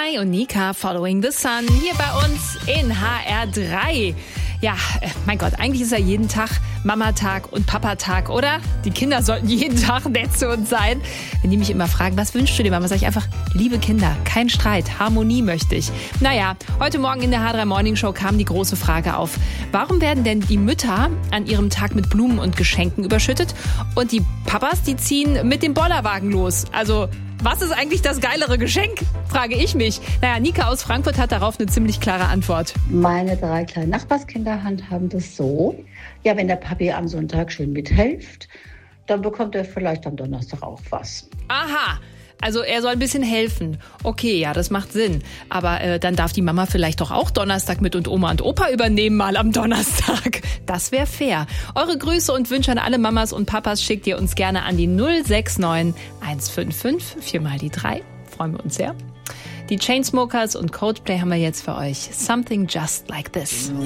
Mai und Nika, Following the Sun, hier bei uns in HR3. Ja, mein Gott, eigentlich ist ja jeden Tag Mamatag und Papatag, oder? Die Kinder sollten jeden Tag nett zu uns sein. Wenn die mich immer fragen, was wünschst du dir, Mama, sag ich einfach, liebe Kinder, kein Streit, Harmonie möchte ich. Naja, heute Morgen in der H3 Morning Show kam die große Frage auf. Warum werden denn die Mütter an ihrem Tag mit Blumen und Geschenken überschüttet und die Papas, die ziehen mit dem Bollerwagen los? Also, was ist eigentlich das geilere Geschenk? Frage ich mich. Naja, Nika aus Frankfurt hat darauf eine ziemlich klare Antwort. Meine 3 kleinen Nachbarskinder handhaben das so. Ja, wenn der Papi am Sonntag schön mithilft, dann bekommt er vielleicht am Donnerstag auch was. Aha. Also er soll ein bisschen helfen. Okay, ja, das macht Sinn. Aber dann darf die Mama vielleicht doch auch Donnerstag mit und Oma und Opa übernehmen mal am Donnerstag. Das wäre fair. Eure Grüße und Wünsche an alle Mamas und Papas schickt ihr uns gerne an die 069 155 4 mal die 3. Freuen wir uns sehr. Die Chainsmokers und Coldplay haben wir jetzt für euch. Something Just Like This.